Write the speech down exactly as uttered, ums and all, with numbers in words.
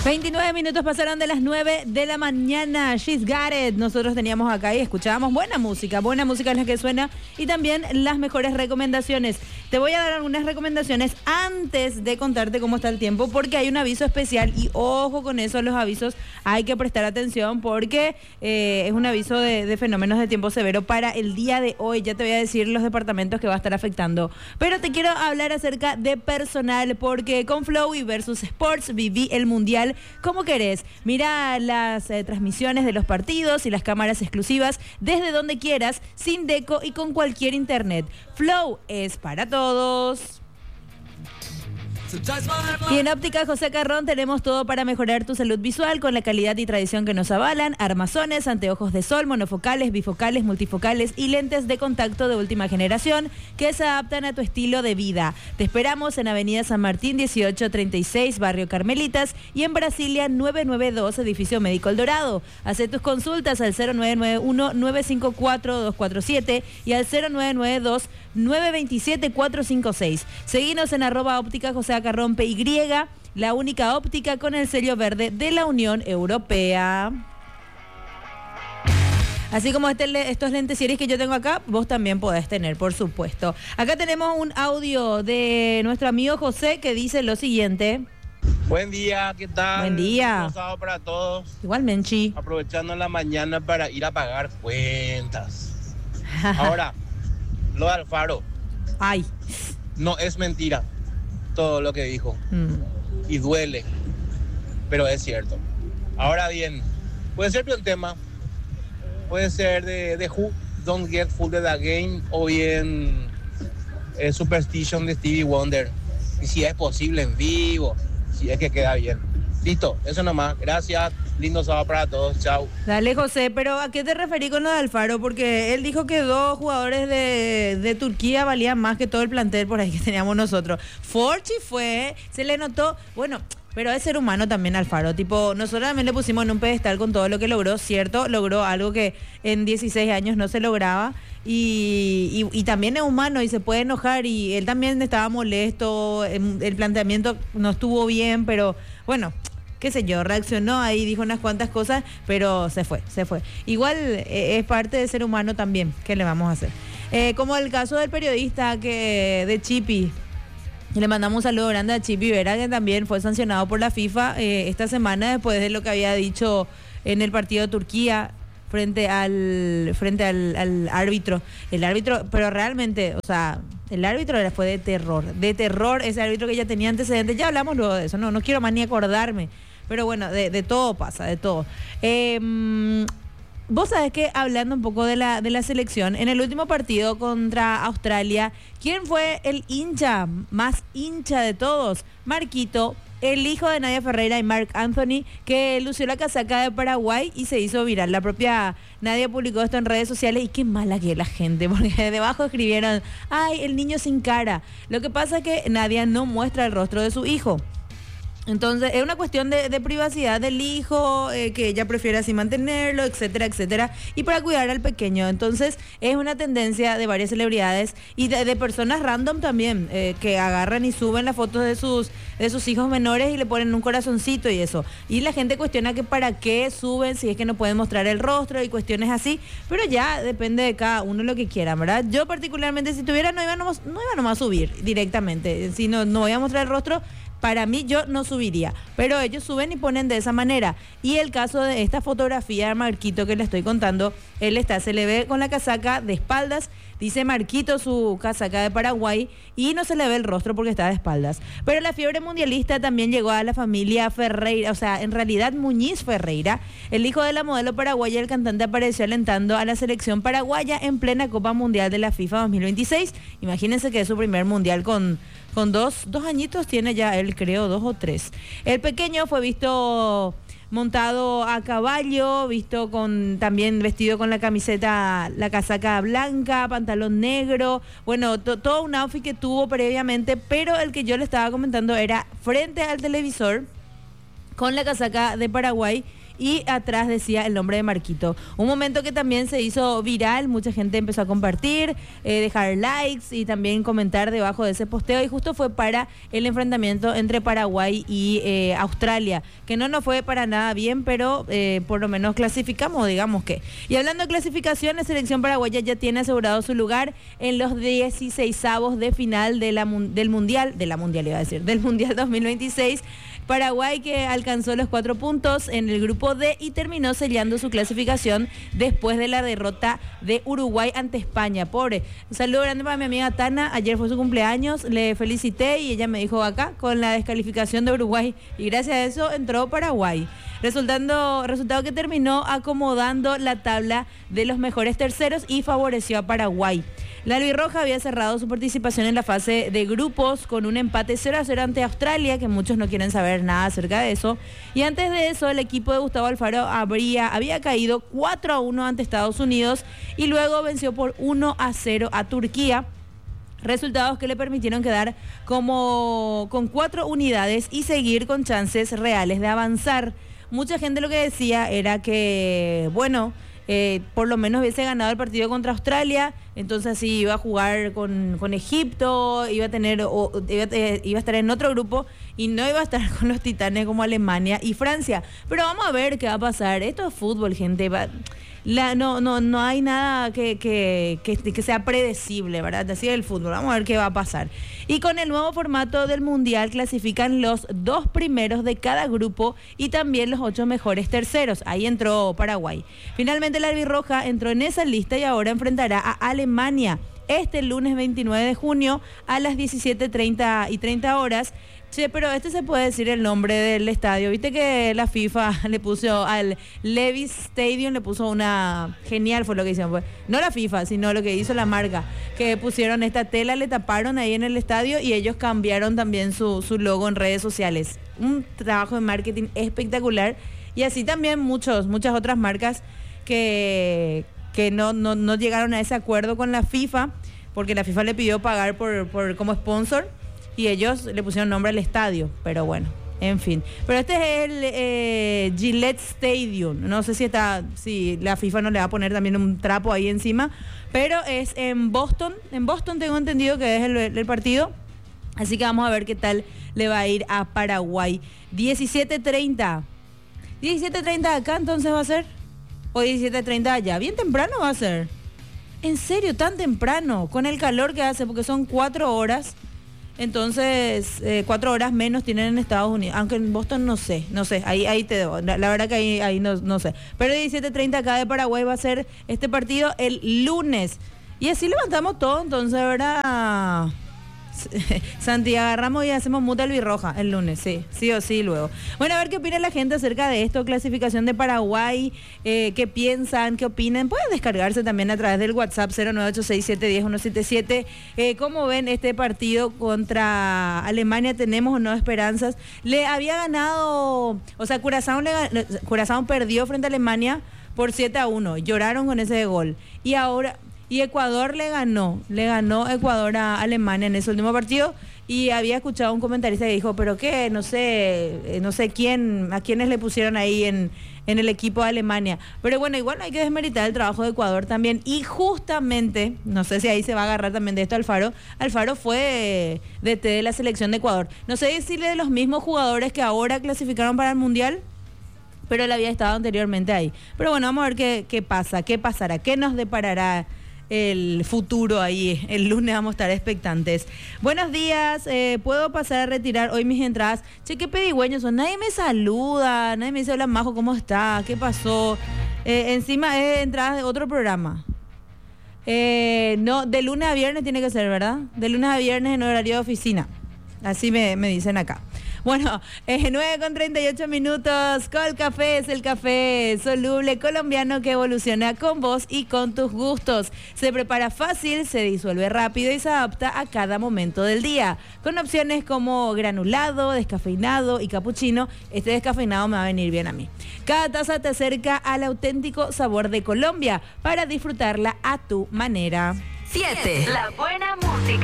veintinueve minutos pasaron de las nueve de la mañana. She's Got It. Nosotros teníamos acá y escuchábamos buena música. Buena música es la que suena. Y también las mejores recomendaciones. Te voy a dar algunas recomendaciones antes de contarte cómo está el tiempo, porque hay un aviso especial. Y ojo con eso, los avisos hay que prestar atención porque eh, es un aviso de, de fenómenos de tiempo severo para el día de hoy. Ya te voy a decir los departamentos que va a estar afectando. Pero te quiero hablar acerca de personal, porque con Flow y Versus Sports viví el Mundial como querés. Mira las eh, transmisiones de los partidos y las cámaras exclusivas desde donde quieras, sin deco y con cualquier internet. Flow es para todos. Y en Óptica José Carrón tenemos todo para mejorar tu salud visual con la calidad y tradición que nos avalan: armazones, anteojos de sol, monofocales, bifocales, multifocales y lentes de contacto de última generación que se adaptan a tu estilo de vida. Te esperamos en Avenida San Martín dieciocho treinta y seis, Barrio Carmelitas, y en Brasilia nueve nueve dos, Edificio Médico El Dorado. Haz tus consultas al cero nueve nueve uno, nueve cinco cuatro, dos cuatro siete y al cero nueve nueve dos, nueve dos siete, cuatro cinco seis. Seguinos en arroba óptica José Carrón P Y, la única óptica con el sello verde de la Unión Europea. Así como este, estos lentes series que yo tengo acá, vos también podés tener, por supuesto. Acá tenemos un audio de nuestro amigo José que dice lo siguiente. Buen día, ¿qué tal? Buen día. Un sábado para todos. Igualmente. Aprovechando la mañana para ir a pagar cuentas. Ahora, lo de Alfaro. Ay. No es mentira todo lo que dijo. Mm. Y duele, pero es cierto. Ahora bien, puede ser un tema, puede ser de, de Who Don't Get Fooled the Game, o bien eh, Superstition de Stevie Wonder. Y si es posible en vivo, si es que queda bien. Listo, eso nomás. Gracias. Lindo sábado para todos. Chao. Dale, José, pero ¿a qué te referís con lo de Alfaro? Porque él dijo que dos jugadores de, de Turquía valían más que todo el plantel por ahí que teníamos nosotros. Forchi fue, se le notó, bueno, pero es ser humano también Alfaro. Tipo, nosotros también le pusimos en un pedestal con todo lo que logró, ¿cierto? Logró algo que en dieciséis años no se lograba. Y, y, y también es humano y se puede enojar, y él también estaba molesto, el planteamiento no estuvo bien, pero bueno, qué sé yo, reaccionó ahí, dijo unas cuantas cosas, pero se fue, se fue. Igual eh, es parte de ser humano también, ¿qué le vamos a hacer? Eh, como el caso del periodista que de Chipi, le mandamos un saludo grande a Chipi Vera, que también fue sancionado por la FIFA eh, esta semana después de lo que había dicho en el partido de Turquía frente al frente al, al árbitro. El árbitro, pero realmente, o sea, el árbitro fue de terror, de terror, ese árbitro que ya tenía antecedentes. Ya hablamos luego de eso, no, no quiero más ni acordarme. Pero bueno, de, de todo pasa, de todo. Eh, vos sabés que, hablando un poco de la, de la selección, en el último partido contra Australia, ¿quién fue el hincha más hincha de todos? Marquito, el hijo de Nadia Ferreira y Marc Anthony, que lució la casaca de Paraguay y se hizo viral. La propia Nadia publicó esto en redes sociales y qué mala que es la gente, porque debajo escribieron, ay, el niño sin cara. Lo que pasa es que Nadia no muestra el rostro de su hijo. Entonces es una cuestión de, de privacidad del hijo, eh, que ella prefiere así mantenerlo, etcétera, etcétera, y para cuidar al pequeño. Entonces es una tendencia de varias celebridades y de, de personas random también, eh, que agarran y suben las fotos de sus de sus hijos menores y le ponen un corazoncito y eso. Y la gente cuestiona que para qué suben si es que no pueden mostrar el rostro y cuestiones así, pero ya depende de cada uno lo que quiera, ¿verdad? Yo particularmente, si tuviera, no iba nomás, no iba nomás a subir directamente, si no, no voy a mostrar el rostro. Para mí, yo no subiría, pero ellos suben y ponen de esa manera. Y el caso de esta fotografía de Marquito que le estoy contando, él está, se le ve con la casaca de espaldas, dice Marquito su casaca de Paraguay, y no se le ve el rostro porque está de espaldas. Pero la fiebre mundialista también llegó a la familia Ferreira, o sea, en realidad Muñiz Ferreira, el hijo de la modelo paraguaya. El cantante apareció alentando a la selección paraguaya en plena Copa Mundial de la FIFA dos mil veintiséis. Imagínense que es su primer mundial con... Con dos, dos añitos tiene ya él, creo, dos o tres. El pequeño fue visto montado a caballo, visto con también vestido con la camiseta, la casaca blanca, pantalón negro. Bueno, to, todo un outfit que tuvo previamente, pero el que yo le estaba comentando era frente al televisor con la casaca de Paraguay y atrás decía el nombre de Marquito. Un momento que también se hizo viral, mucha gente empezó a compartir, eh, dejar likes y también comentar debajo de ese posteo, y justo fue para el enfrentamiento entre Paraguay y eh, Australia, que no nos fue para nada bien, pero eh, por lo menos clasificamos, digamos que. Y hablando de clasificación, la selección paraguaya ya tiene asegurado su lugar en los dieciseisavos de final de la, del Mundial, de la Mundial iba a decir, del Mundial dos mil veintiséis. Paraguay, que alcanzó los cuatro puntos en el grupo D y terminó sellando su clasificación después de la derrota de Uruguay ante España. Pobre. Un saludo grande para mi amiga Tana. Ayer fue su cumpleaños, le felicité y ella me dijo acá con la descalificación de Uruguay. Y gracias a eso entró Paraguay. Resultando, resultado que terminó acomodando la tabla de los mejores terceros y favoreció a Paraguay. La albirroja había cerrado su participación en la fase de grupos con un empate cero a cero ante Australia, que muchos no quieren saber nada acerca de eso. Y antes de eso, el equipo de Gustavo Alfaro habría, había caído cuatro a uno ante Estados Unidos y luego venció por uno a cero a Turquía. Resultados que le permitieron quedar como con cuatro unidades y seguir con chances reales de avanzar. Mucha gente lo que decía era que, bueno, eh, por lo menos hubiese ganado el partido contra Australia, entonces sí iba a jugar con, con Egipto, iba a tener, o, iba, eh, iba a estar en otro grupo y no iba a estar con los titanes como Alemania y Francia. Pero vamos a ver qué va a pasar. Esto es fútbol, gente. Va, la, no, no, no hay nada que, que, que, que sea predecible, ¿verdad? Así es el fútbol. Vamos a ver qué va a pasar. Y con el nuevo formato del Mundial clasifican los dos primeros de cada grupo y también los ocho mejores terceros. Ahí entró Paraguay. Finalmente la albirroja entró en esa lista y ahora enfrentará a Alemania este lunes veintinueve de junio a las diecisiete treinta y treinta horas. Che, pero este se puede decir el nombre del estadio. Viste que la FIFA le puso al Levi's Stadium, le puso una... Genial fue lo que hicieron. Pues. No la FIFA, sino lo que hizo la marca. Que pusieron esta tela, le taparon ahí en el estadio y ellos cambiaron también su, su logo en redes sociales. Un trabajo de marketing espectacular. Y así también muchos, muchas otras marcas que, que no, no, no llegaron a ese acuerdo con la FIFA, porque la FIFA le pidió pagar por, por como sponsor. Y ellos le pusieron nombre al estadio, pero bueno, en fin. Pero este es el eh, Gillette Stadium. No sé si está, si la FIFA no le va a poner también un trapo ahí encima, pero es en Boston. En Boston tengo entendido que es el, el partido. Así que vamos a ver qué tal le va a ir a Paraguay. diecisiete treinta. diecisiete treinta acá entonces va a ser. O diecisiete treinta allá. Bien temprano va a ser. En serio, tan temprano. Con el calor que hace, porque son cuatro horas. Entonces, eh, cuatro horas menos tienen en Estados Unidos. Aunque en Boston no sé, no sé, ahí, ahí te debo. La, la verdad que ahí, ahí no, no sé. Pero diecisiete treinta acá de Paraguay va a ser este partido el lunes. Y así levantamos todo, entonces, ¿verdad? Santi, agarramos y hacemos muta albirroja el lunes, sí, sí o sí luego. Bueno, a ver qué opina la gente acerca de esto, clasificación de Paraguay, eh, qué piensan, qué opinan. Pueden descargarse también a través del WhatsApp cero nueve ocho seis siete uno cero uno siete siete. Eh, ¿Cómo ven este partido contra Alemania? ¿Tenemos o no esperanzas? Le había ganado, o sea, Curazao, le, Curazao perdió frente a Alemania por siete a uno, lloraron con ese gol. Y ahora... Y Ecuador le ganó, le ganó Ecuador a Alemania en ese último partido. Y había escuchado a un comentarista que dijo, pero qué, no sé, no sé quién, a quiénes le pusieron ahí en, en el equipo de Alemania. Pero bueno, igual no hay que desmeritar el trabajo de Ecuador también. Y justamente, no sé si ahí se va a agarrar también de esto Alfaro, Alfaro fue D T de la selección de Ecuador. No sé decirle de los mismos jugadores que ahora clasificaron para el Mundial, pero él había estado anteriormente ahí. Pero bueno, vamos a ver qué, qué pasa, qué pasará, qué nos deparará el futuro ahí. El lunes vamos a estar expectantes. Buenos días, eh, ¿puedo pasar a retirar hoy mis entradas? Che, qué pedigüeños son, nadie me saluda, nadie me dice hola Majo, ¿cómo está? ¿Qué pasó? Eh, encima es entradas de otro programa. Eh, no, de lunes a viernes tiene que ser, ¿verdad? De lunes a viernes en horario de oficina. Así me, me dicen acá. Bueno, eh, nueve con treinta y ocho minutos. Col Café es el café soluble colombiano que evoluciona con vos y con tus gustos. Se prepara fácil, se disuelve rápido y se adapta a cada momento del día. Con opciones como granulado, descafeinado y capuchino. Este descafeinado me va a venir bien a mí. Cada taza te acerca al auténtico sabor de Colombia para disfrutarla a tu manera. siete. La buena música.